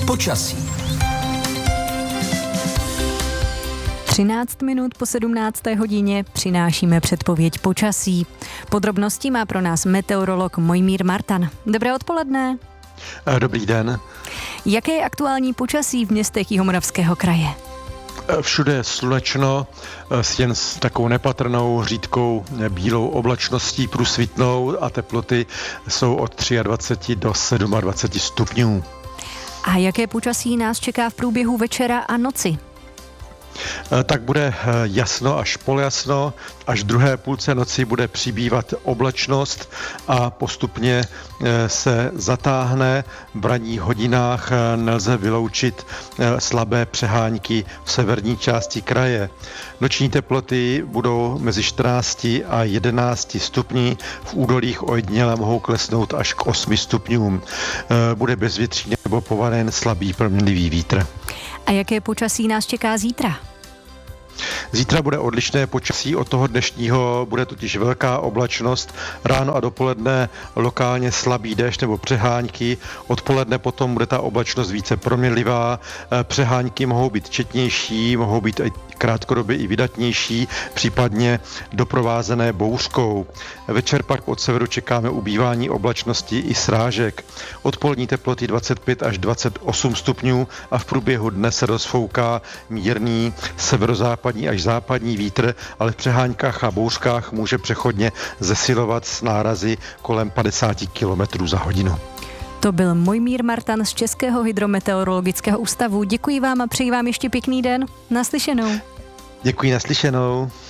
počasí. 13 minut po 17. hodině přinášíme předpověď počasí. Podrobnosti má pro nás meteorolog Mojmír Martan. Dobré odpoledne. Dobrý den. Jaké je aktuální počasí v městech Jihomoravského kraje? Všude je slunečno, jen s takovou nepatrnou řídkou bílou oblačností průsvitnou a teploty jsou od 23 do 27 stupňů. A jaké počasí nás čeká v průběhu večera a noci? Tak bude jasno až poljasno, až v druhé půlce noci bude přibývat oblačnost a postupně se zatáhne. V ranních hodinách nelze vyloučit slabé přehánky v severní části kraje. Noční teploty budou mezi 14 a 11 stupni, v údolích ojediněle mohou klesnout až k 8 stupňům. Bude bezvětří nebo povaden slabý proměnlivý vítr. A jaké počasí nás čeká zítra? Zítra bude odlišné počasí od toho dnešního, bude totiž velká oblačnost, ráno a dopoledne lokálně slabý déšť nebo přehánky, odpoledne potom bude ta oblačnost více proměnlivá, přehánky mohou být četnější, mohou být krátkodobě i vydatnější, případně doprovázené bouřkou. Večer pak od severu čekáme ubývání oblačnosti i srážek. Odpolední teploty 25 až 28 stupňů a v průběhu dne se rozfouká mírný severozápadní až západní vítr, ale v přeháňkách a bouřkách může přechodně zesilovat s nárazy kolem 50 km za hodinu. To byl Mojmír Martan z Českého hydrometeorologického ústavu. Děkuji vám a přeji vám ještě pěkný den. Naslyšenou. Děkuji, naslyšenou.